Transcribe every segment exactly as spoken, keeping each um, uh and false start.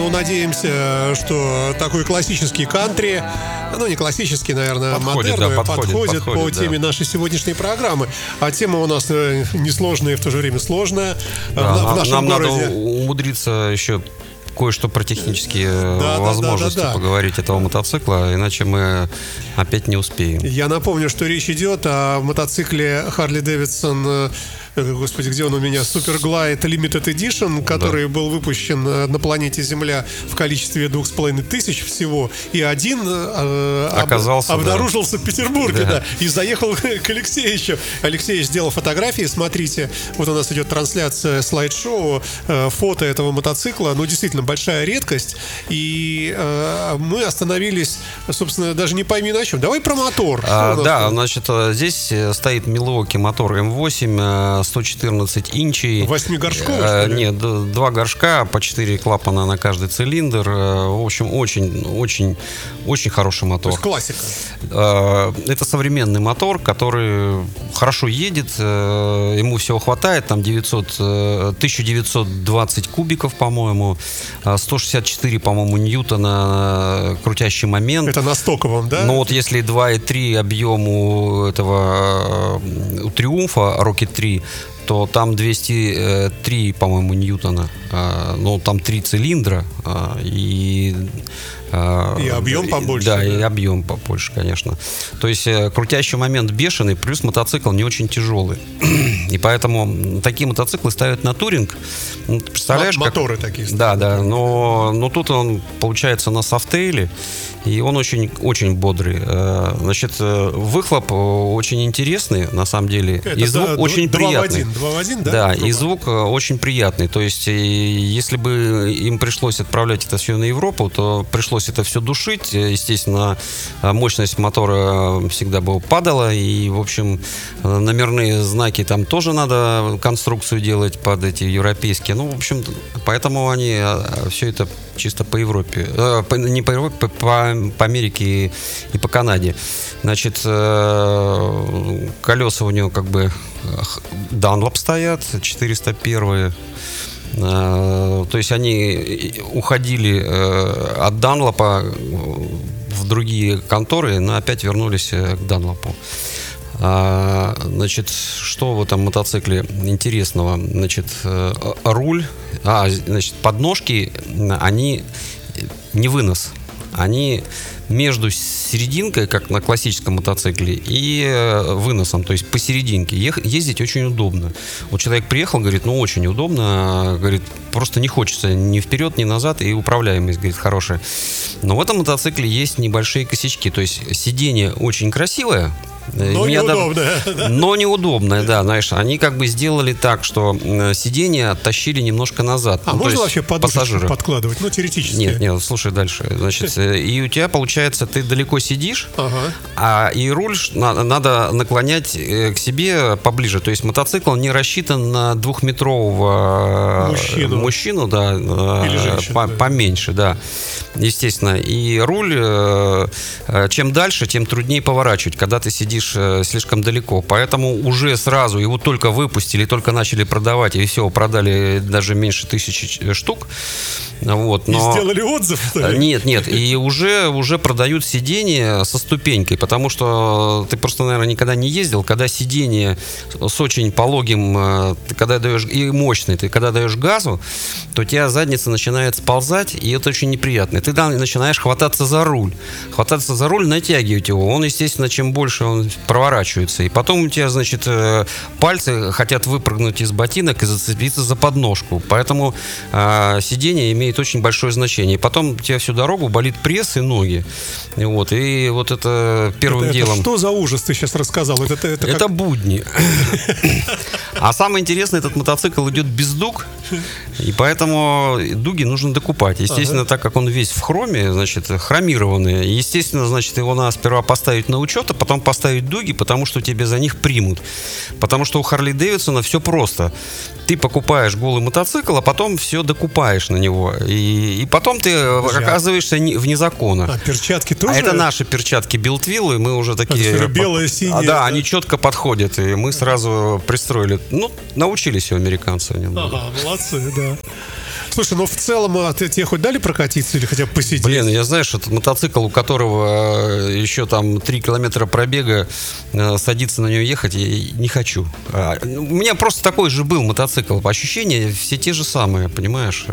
но надеемся, что такой классический кантри, ну не классический, наверное, подходит, модерн, да, подходит, подходит, подходит по теме да. нашей сегодняшней программы. А тема у нас несложная и в то же время сложная. Да, в, в нашем нам городе. Надо умудриться еще кое-что про технические да, возможности да, да, да, да. поговорить этого мотоцикла, иначе мы опять не успеем. Я напомню, что речь идет о мотоцикле Harley Davidson, господи, где он у меня, Super Glide Limited Edition, который да. был выпущен на планете Земля в количестве двух с половиной тысяч всего, и один э, Оказался, об, обнаружился да. в Петербурге, да. да, и заехал к Алексеевичу. Алексей сделал фотографии, смотрите, вот у нас идет трансляция слайд-шоу, э, фото этого мотоцикла, ну, действительно, большая редкость, и э, мы остановились, собственно, даже не пойми на чем. Давай про мотор. А, да, значит, здесь стоит Milwaukee мотор эм восемь, сто четырнадцать инчей. Восьмигоршковый, что ли? Нет, два горшка, по четыре клапана на каждый цилиндр. В общем, очень, очень, очень хороший мотор. То есть классика. Это современный мотор, который хорошо едет, ему всего хватает, там девятьсот, тысяча девятьсот двадцать кубиков, по-моему, сто шестьдесят четыре, по-моему, ньютона крутящий момент. Это на стоковом, да? Ну вот если два и три объем у этого, у Триумфа Rocket три, то там двести три, по-моему, ньютона. Ну, там три цилиндра. И, и объем побольше. Да, да, и объем побольше, конечно. То есть крутящий момент бешеный, плюс мотоцикл не очень тяжелый. И поэтому такие мотоциклы ставят на туринг. Представляешь, моторы как... такие. Да, да. Но, но тут он, получается, на софтейле. И он очень, очень бодрый. Значит, выхлоп очень интересный, на самом деле. Это и звук да, очень два приятный. два в один, да? Да, и звук очень приятный. То есть, если бы им пришлось отправлять это все на Европу, то пришлось это все душить. Естественно, мощность мотора всегда бы падала. И, в общем, номерные знаки там тоже надо конструкцию делать под эти европейские. Ну, в общем, поэтому они все это чисто по Европе. Не по Европе, по по Америке и по Канаде. Значит, колеса у него как бы Dunlop стоят, четыреста один. То есть они уходили от Данлопа в другие конторы, но опять вернулись к Данлопу. Значит, что в этом мотоцикле интересного? Значит, руль, а, значит, подножки, они не вынос. Они между серединкой, как на классическом мотоцикле, и выносом, то есть посерединке. Ездить очень удобно. Вот человек приехал, говорит, ну очень удобно, говорит, просто не хочется ни вперед, ни назад, и управляемость, говорит, хорошая. Но в этом мотоцикле есть небольшие косячки, то есть сиденье очень красивое, но неудобное. Да, но неудобное, да, знаешь, они как бы сделали так, что сиденье оттащили немножко назад. А ну, можно вообще подушечку подкладывать? Ну, теоретически. Нет, нет, слушай дальше. Значит, и у тебя получается, ты далеко сидишь, ага. а и руль надо наклонять к себе поближе. То есть мотоцикл не рассчитан на двухметрового мужчину, мужчину да, или женщину, по, да. поменьше, да, естественно. И руль, чем дальше, тем труднее поворачивать, когда ты сидишь слишком далеко. Поэтому уже сразу его только выпустили, только начали продавать, и все, продали даже меньше тысячи штук. Вот, но... И сделали отзыв? Нет, нет, и уже, уже продают сиденье со ступенькой, потому что ты просто, наверное, никогда не ездил, когда сиденье с очень пологим, ты когда даешь, и мощный, ты когда даешь газу, то у тебя задница начинает сползать, и это очень неприятно. И ты начинаешь хвататься за руль. Хвататься за руль, натягивать его. Он, естественно, чем больше он проворачивается. И потом у тебя, значит, пальцы хотят выпрыгнуть из ботинок и зацепиться за подножку. Поэтому э, сиденье имеет очень большое значение. И потом у тебя всю дорогу болит пресс и ноги. И вот, и вот это первым это, делом... Это что за ужас ты сейчас рассказал? Это, это, это, это как... будни. А самое интересное, этот мотоцикл идет без дуг, и поэтому дуги нужно докупать. Естественно, ага. так как он весь в хроме, значит, хромированный, естественно, значит, его надо сперва поставить на учет, а потом поставить дуги, потому что тебе за них примут. Потому что у Харли Дэвидсона все просто. Ты покупаешь голый мотоцикл, а потом все докупаешь на него. И, и потом ты Подожди, оказываешься не, вне закона. А перчатки тоже? А это наши перчатки Билтвиллы, мы уже такие... А, белые, синие. А, да, да, они четко подходят, и мы сразу пристроили. Ну, научились у американцев немного. Ага, молодцы, да. Слушай, ну в целом, а ты, тебе хоть дали прокатиться или хотя бы посидеть? Блин, я знаешь, этот мотоцикл, у которого еще там три километра пробега, садиться на него ехать я не хочу. У меня просто такой же был мотоцикл. Ощущения все те же самые, понимаешь?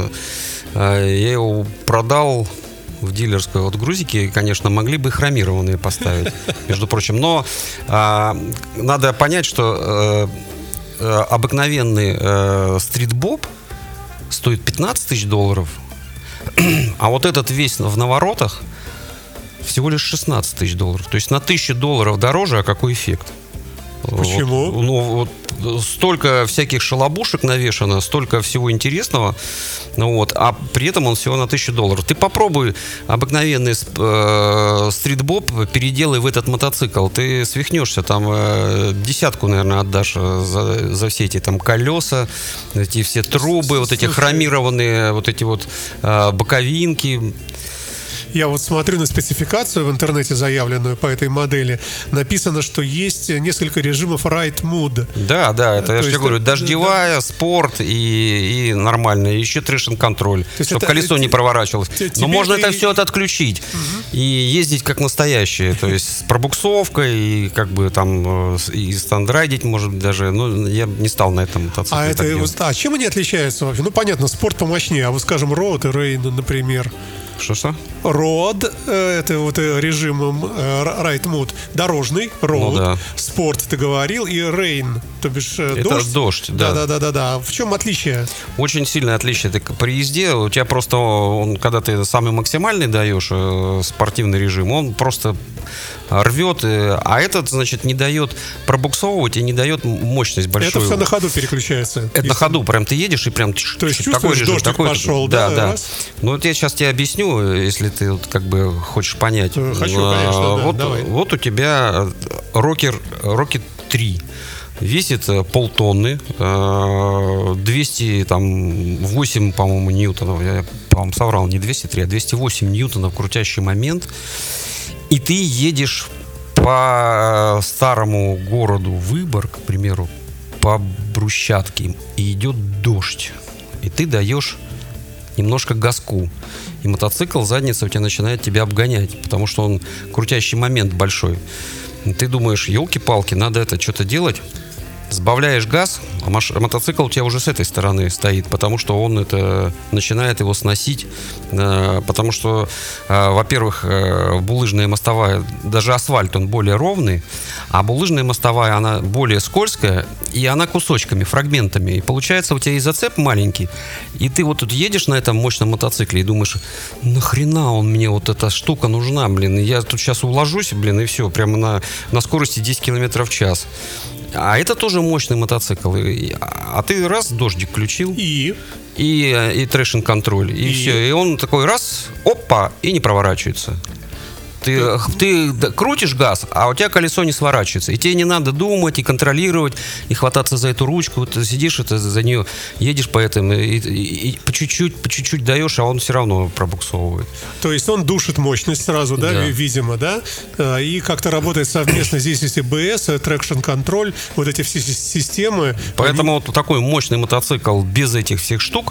Я его продал в дилерской. Вот грузики, конечно, могли бы хромированные поставить, между прочим. Но а, надо понять, что а, обыкновенный а, стритбоб стоит пятнадцать тысяч долларов, а вот этот весь в наворотах всего лишь шестнадцать тысяч долларов. То есть на тысячу долларов дороже, а какой эффект? Почему? Вот, ну, вот столько всяких шалобушек навешано, столько всего интересного, вот, а при этом он всего на тысячу долларов. Ты попробуй обыкновенный э, стритбоб переделай в этот мотоцикл, ты свихнешься, там э, десятку, наверное, отдашь за, за все эти там колеса, эти все трубы, вот эти хромированные, вот эти вот э, боковинки. Я вот смотрю на спецификацию в интернете, заявленную по этой модели. Написано, что есть несколько режимов Ride Mode. Да, да, это я же тебе говорю, дождевая, да. спорт и, и нормальная. Еще трекшн-контроль, чтобы это, колесо это, не проворачивалось. Но можно ты... это все это отключить угу. и ездить как настоящее. То есть с пробуксовкой и как бы там и стандрайдить, может быть, даже. Ну, я не стал на этом мотоцикле. А, это, а чем они отличаются вообще? Ну, понятно, спорт помощнее, а вот, скажем, Road и Rain, например. Что-что? Road, это вот режим Ride Mode, дорожный, Road, ну, да. Спорт, ты говорил, и Rain, то бишь это дождь. дождь, да. Да, да, да, да. В чем отличие? Очень сильное отличие. Ты при езде, у тебя просто, он, когда ты самый максимальный даешь спортивный режим, он просто рвет, а этот, значит, не дает пробуксовывать и не дает мощность большую. Это все на ходу переключается. Это если... на ходу, прям ты едешь и прям то есть такой режим, дождик такой пошел, да, да, да. Раз. Ну вот я сейчас тебе объясню, если ты вот как бы хочешь понять. Хочу, конечно, да, вот, давай. Вот у тебя Rocket, Rocket три. Весит полтонны, двести восемь, по-моему, ньютонов. Я, по-моему, соврал, не двести три, а двести восемь ньютонов крутящий момент. И ты едешь по старому городу Выборг, к примеру, по брусчатке, и идет дождь. И ты даешь немножко газку. И мотоцикл, задница у тебя начинает тебя обгонять, потому что он крутящий момент большой. И ты думаешь, елки-палки, надо это что-то делать. Сбавляешь газ, а маш... мотоцикл у тебя уже с этой стороны стоит, потому что он это начинает его сносить, э, потому что, э, во-первых, э, булыжная мостовая, даже асфальт, он более ровный, а булыжная мостовая, она более скользкая, и она кусочками, фрагментами, и получается у тебя и зацеп маленький, и ты вот тут едешь на этом мощном мотоцикле и думаешь, нахрена он мне, вот эта штука нужна, блин, я тут сейчас уложусь, блин, и все, прямо на, на скорости десять километров в час. А это тоже мощный мотоцикл. А ты раз дождик включил. И? И, и трэшн-контроль. И, и все. И он такой раз, опа, и не проворачивается. Ты, ты крутишь газ, а у тебя колесо не сворачивается. И тебе не надо думать и контролировать, и хвататься за эту ручку. Ты сидишь, это, за нее едешь по этому, и, и, и по чуть-чуть, по чуть-чуть даешь, а он все равно пробуксовывает. То есть он душит мощность сразу, да, да. видимо, да? И как-то работает совместно здесь, если бэ эс, трекшн-контроль, вот эти все системы. Поэтому они... вот такой мощный мотоцикл без этих всех штук,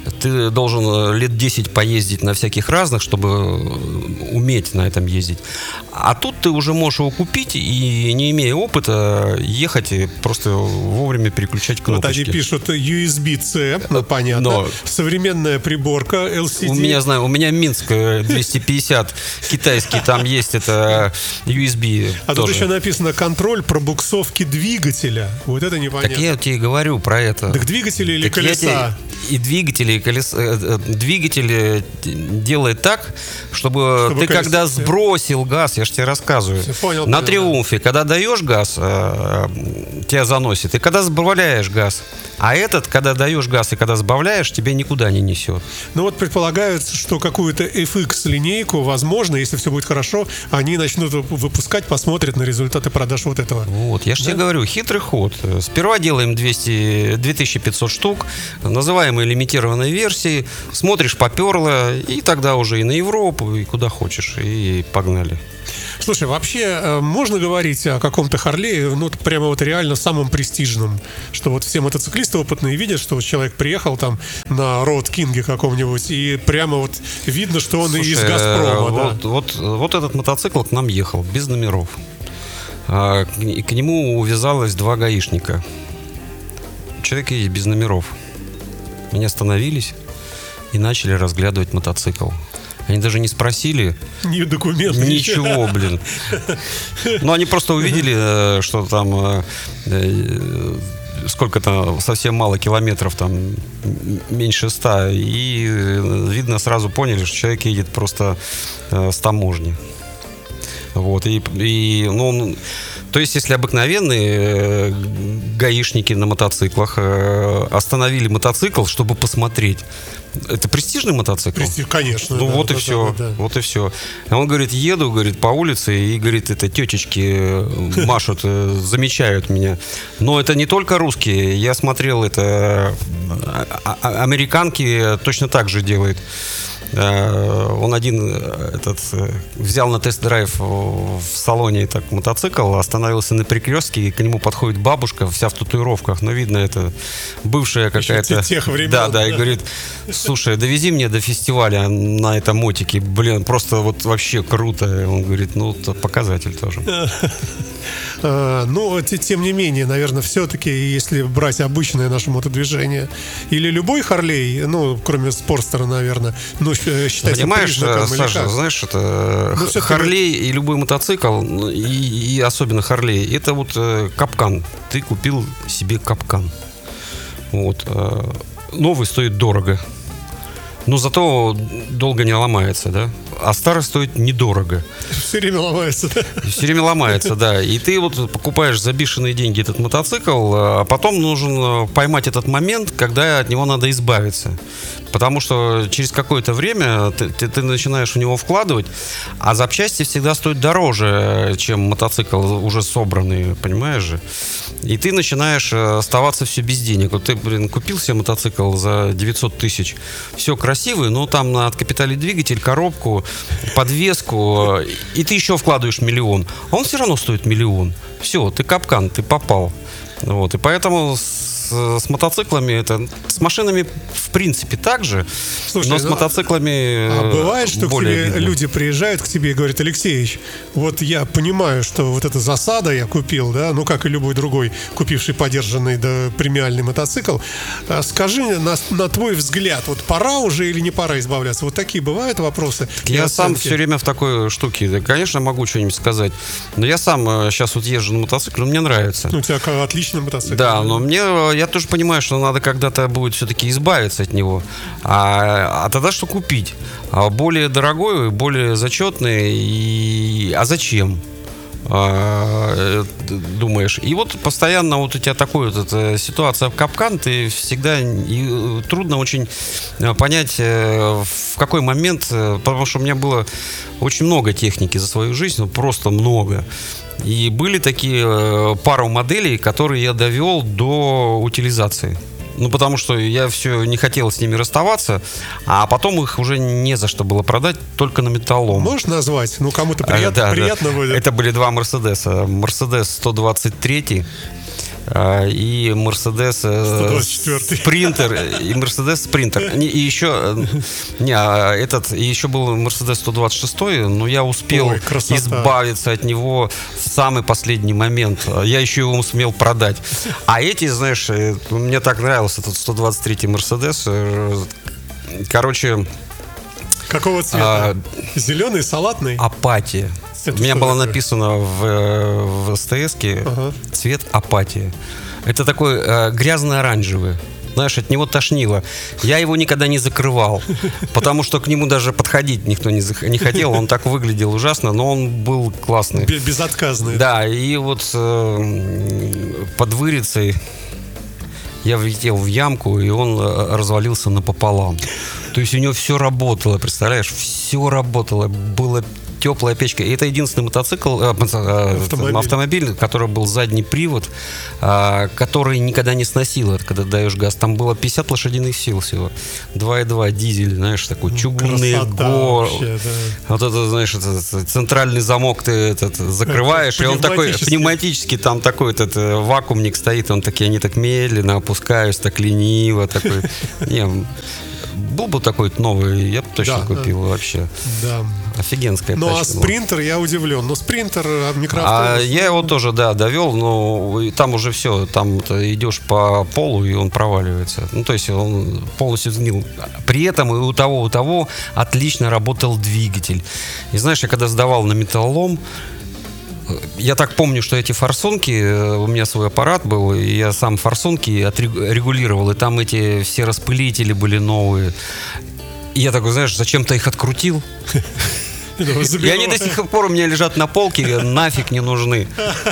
ты должен лет десять поездить на всяких разных, чтобы уметь на этом ездить. А тут ты уже можешь его купить и, не имея опыта, ехать и просто вовремя переключать кнопочки. Вот они пишут ю эс би-C, ну, понятно. Но современная приборка эл си ди. У меня, знаю, у меня Минск двести пятьдесят китайский, там есть это ю эс би. А тоже. Тут еще написано контроль пробуксовки двигателя. Вот это непонятно. Так я тебе и говорю про это. Так двигатели или так колеса? И двигатели, и колеса. Двигатель делает так, чтобы, чтобы ты колесо... когда сбросил газ, я же тебе рассказываю, понял, на понял, триумфе, да. Когда даешь газ, тебя заносит, и когда сбавляешь газ. А этот, когда даешь газ и когда сбавляешь, тебя никуда не несет. Ну вот предполагается, что какую-то эф икс линейку, возможно, если все будет хорошо, они начнут выпускать, посмотрят на результаты продаж вот этого. Вот, я же да? тебе говорю, хитрый ход. Сперва делаем двести, две тысячи пятьсот штук, называемые лимитированной версии, смотришь, поперло, и тогда уже и на Европу, и куда хочешь, и погнали. Слушай, вообще можно говорить о каком-то Харлее, ну, прямо вот реально самом престижном, что вот все мотоциклисты опытные видят, что вот человек приехал там на Роуд Кинге каком-нибудь, и прямо вот видно, что он Слушай, из «Газпрома». Вот, да. вот, вот этот мотоцикл к нам ехал, без номеров. А, к, к нему увязалось два гаишника. Человек едет без номеров. Они остановились и начали разглядывать мотоцикл. Они даже не спросили Ни документов, ничего, блин. Ну, они просто увидели, что там сколько-то, совсем мало километров, там меньше ста. И, видно, сразу поняли, что человек едет просто с таможни. Вот, и, и ну, то есть, если обыкновенные гаишники на мотоциклах остановили мотоцикл, чтобы посмотреть, это престижный мотоцикл? Престиж, конечно. Ну да, вот да, и да, все, да, да. вот и все. А он говорит, еду, говорит, по улице, и говорит, это тетечки машут, замечают меня. Но это не только русские. Я смотрел, это американки точно так же делают. Он один этот, взял на тест-драйв в салоне так, мотоцикл, остановился на перекрестке, и к нему подходит бабушка, вся в татуировках, но видно, это бывшая какая-то... Тех времен. Да, да, и говорит, слушай, довези мне до фестиваля на этом мотике, блин, просто вот вообще круто. Он говорит, ну, это показатель тоже. Но, тем не менее, наверное, все-таки, если брать обычное наше мотодвижение, или любой Харлей, ну, кроме Спорстера, наверное, ну, считается понимаешь, признаком, Саша, или знаешь, это ну, Харлей и любой мотоцикл, и, и особенно Харлей, это вот э, капкан. Ты купил себе капкан. Вот. Э, новый стоит дорого, но зато долго не ломается, да? А старый стоит недорого. Все время ломается, да? Все время ломается, да. И ты вот покупаешь за бешеные деньги этот мотоцикл, а потом нужно поймать этот момент, когда от него надо избавиться. Потому что через какое-то время ты, ты, ты начинаешь в него вкладывать, а запчасти всегда стоят дороже, чем мотоцикл уже собранный, понимаешь же? И ты начинаешь оставаться все без денег. Вот ты, блин, купил себе мотоцикл за девятьсот тысяч, все красивый, но там на откапитали двигатель, коробку, подвеску, и ты еще вкладываешь миллион, а он все равно стоит миллион. Все, ты капкан, ты попал. Вот, и поэтому с, с мотоциклами это, с машинами в принципе так же. Слушай, но с ну, мотоциклами а бывает, что к тебе видно. Люди приезжают к тебе и говорят: Алексеевич, вот я понимаю, что вот эта засада я купил, да, ну как и любой другой, купивший подержанный да, премиальный мотоцикл. Скажи, на, на твой взгляд, вот пора уже или не пора избавляться? Вот такие бывают вопросы? Я сам все время в такой штуке, да, конечно, могу что-нибудь сказать, но я сам сейчас вот езжу на мотоцикле, мне нравится. Ну, у тебя отличный мотоцикл. Да, но мне, я тоже понимаю, что надо когда-то будет все-таки избавиться от него. А, а тогда что купить? Более дорогой, более зачетный. И... А зачем? А, думаешь. И вот постоянно вот у тебя такой вот эта ситуация в капкан, ты всегда и трудно очень понять, в какой момент, потому что у меня было очень много техники за свою жизнь, ну просто много. И были такие пару моделей, которые я довел до утилизации. Ну, потому что я все не хотел с ними расставаться, а потом их уже не за что было продать, только на металлолом. Можешь назвать? Ну, кому-то приятно, а, да, приятно да. будет. Это были два Мерседеса. Мерседес сто двадцать три и Мерседес Спринтер и Мерседес Спринтер. И еще не, этот и еще был Мерседес сто двадцать шесть, но я успел Ой, избавиться от него в самый последний момент. Я еще его сумел продать. А эти, знаешь, мне так нравился этот сто двадцать три Мерседес. Короче, какого цвета? А, зеленый, салатный? Апатия. Это у меня было такое? Написано в, в СТС-ке ага. Цвет апатия. Это такой э, грязно-оранжевый. Знаешь, от него тошнило. Я его никогда не закрывал, потому что к нему даже подходить никто не, зах- не хотел. Он так выглядел ужасно, но он был классный. Безотказный. Да, и вот э, под Вырицей я влетел в ямку, и он развалился напополам. То есть у него все работало, представляешь? Все работало. Было теплая печка. И это единственный мотоцикл, э, автомобиль. автомобиль, который был задний привод, э, который никогда не сносил, когда даешь газ. Там было пятьдесят лошадиных сил всего. два и два дизель, знаешь, такой чугунный гор. Вообще, да. Вот это, знаешь, это, центральный замок ты этот, закрываешь, и он такой пневматический, там такой этот вакуумник стоит, он такие, они так медленно опускаются, так лениво, такой. Не, был бы такой новый, я бы точно да, купил да. вообще. Да. Офигенская ну, тачка. Ну, а спринтер, была. Я удивлен. Ну, спринтер, микроавтобус. А я его тоже, да, довел, но там уже все, там ты идешь по полу, и он проваливается. Ну, то есть он полностью сгнил. При этом и у того, у того отлично работал двигатель. И знаешь, я когда сдавал на металлолом, я так помню, что эти форсунки, у меня свой аппарат был, и я сам форсунки отрегулировал, и там эти все распылители были новые. И я такой, знаешь, зачем-то их открутил. И они до сих пор у меня лежат на полке, нафиг не нужны.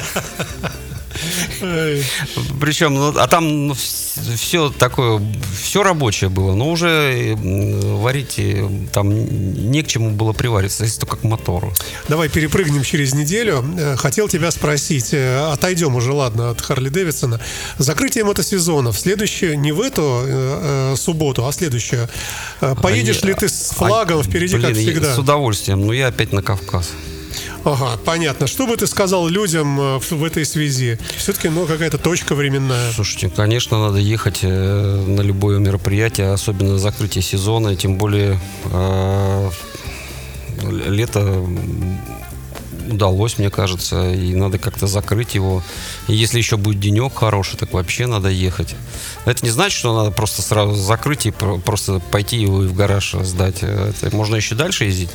Причем, ну, а там ну, все такое, все рабочее было, но уже варить там не к чему было привариться, если только к мотору. Давай перепрыгнем через неделю. Хотел тебя спросить, отойдем уже, ладно, от Харли Дэвидсона. Закрытие мотосезона в следующую, не в эту э, субботу, а следующую. Поедешь а ли я, ты с флагом а, впереди, блин, как всегда? С удовольствием, но я опять на Кавказ. Ага, понятно. Что бы ты сказал людям в этой связи? Все-таки, ну, какая-то точка временная. Слушайте, конечно, надо ехать на любое мероприятие, особенно закрытие сезона, тем более э, лето удалось, мне кажется, и надо как-то закрыть его. И если еще будет денек хороший, так вообще надо ехать. Это не значит, что надо просто сразу закрыть и просто пойти его и в гараж сдать. Это можно еще дальше ездить.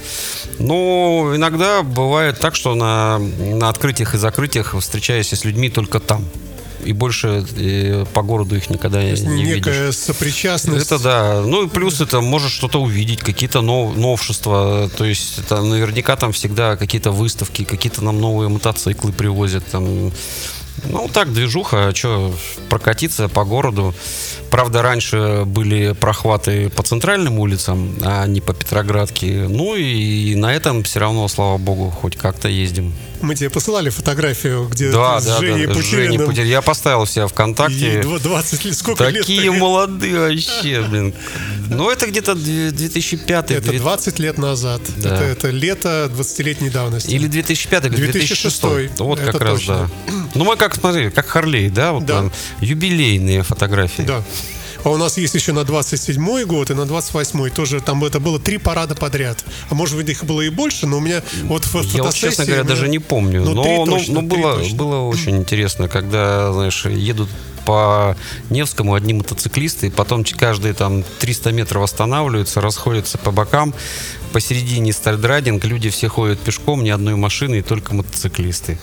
Но иногда бывает так, что на, на открытиях и закрытиях встречаюсь с людьми только там. И больше э, по городу их никогда не, не видишь. Некая сопричастность. Это да. Ну и плюс это можешь что-то увидеть, какие-то нов, новшества. То есть это наверняка там всегда какие-то выставки, какие-то нам новые мотоциклы привозят. Там. Ну так, движуха, а что, прокатиться по городу. Правда, раньше были прохваты по центральным улицам, а не по Петроградке. Ну и на этом все равно, слава богу, хоть как-то ездим. Мы тебе посылали фотографию, где да, ты да, с Женей да, Путилиным. Женей Путилин. Я поставил себя ВКонтакте. двадцать лет, сколько лет? Такие молодые вообще, блин. Ну, это где-то две тысячи пятый. Это двадцать лет назад. Да. Это, это лето двадцатилетней давности. Или две тысячи пятый, или две тысячи шестой. Вот это как точно. Раз, да. Ну, мы как, смотри, как Харлей, да? Вот да. Там юбилейные фотографии. Да. А у нас есть еще на двадцать седьмой год и на двадцать восьмой тоже. Там это было три парада подряд. А может быть, их было и больше, но у меня вот в Я вот, честно говоря, даже не помню. Но, но, точно, но было, было очень интересно, когда, знаешь, едут по Невскому одни мотоциклисты, и потом каждые там триста метров останавливаются, расходятся по бокам. Посередине стальдрадинг, люди все ходят пешком, ни одной машины, и только мотоциклисты.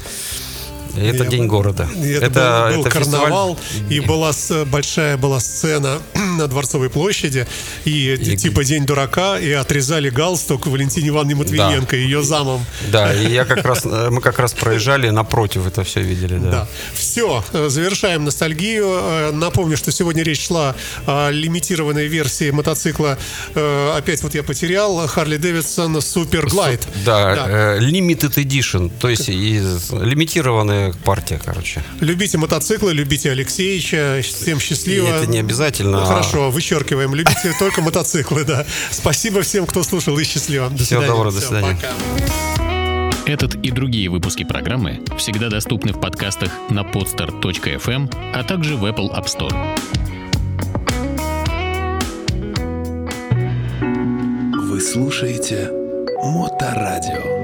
Это я, день города. Это, это был, был это карнавал, фестиваль. И была большая была сцена на Дворцовой площади, и, и типа День дурака, и отрезали галстук Валентине Ивановне Матвиенко, да. Ее замом. Да, и я как раз, мы как раз проезжали напротив, это все видели. Да. Да. Все, завершаем ностальгию. Напомню, что сегодня речь шла о лимитированной версии мотоцикла. Опять вот я потерял. Harley Davidson Super Glide. Да, да. Limited Edition, то есть лимитированная партия, короче. Любите мотоциклы, любите Алексеевича, всем счастливо. Это не обязательно. Ну, хорошо, вычеркиваем. Любите только мотоциклы, да. Спасибо всем, кто слушал, и счастливо. До Всего доброго, до свидания. Пока. Этот и другие выпуски программы всегда доступны в подкастах на podster точка эф эм, а также в Apple App Store. Вы слушаете Моторадио.